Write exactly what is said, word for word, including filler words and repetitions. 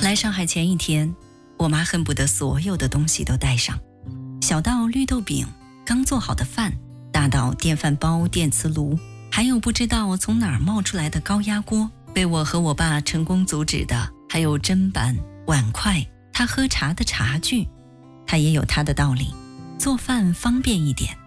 来上海前一天，我妈恨不得所有的东西都带上，小到绿豆饼、刚做好的饭，大到电饭煲、电磁炉，还有不知道从哪儿冒出来的高压锅。被我和我爸成功阻止的还有砧板、碗筷，他喝茶的茶具。他也有他的道理，做饭方便一点，